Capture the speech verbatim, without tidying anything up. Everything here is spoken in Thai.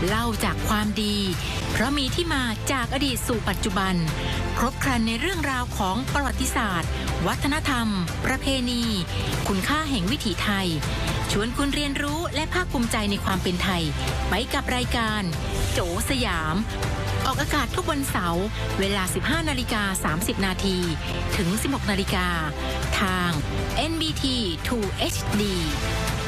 เล่าจากความดีเพราะมีที่มาจากอดีตสู่ปัจจุบันครบครันในเรื่องราวของประวัติศาสตร์วัฒนธรรมประเพณีคุณค่าแห่งวิถีไทยชวนคุณเรียนรู้และภาคภูมิใจในความเป็นไทยไปกับรายการโจสยามออกอากาศทุกวันเสาร์เวลา สิบห้านาฬิกาสามสิบนาทีถึง สิบหกนาฬิกาทาง เอ็น บี ที ทู เอช ดี